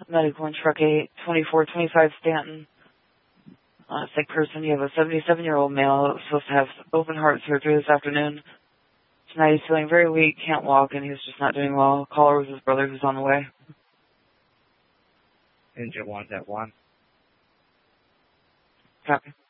medical in truck 8, 2425 Stanton. Sick person, you have a 77-year-old male that was supposed to have open heart surgery this afternoon. Tonight he's feeling very weak, can't walk, and he's just not doing well. Caller was his brother who's on the way. Engine 1's at 1. Copy.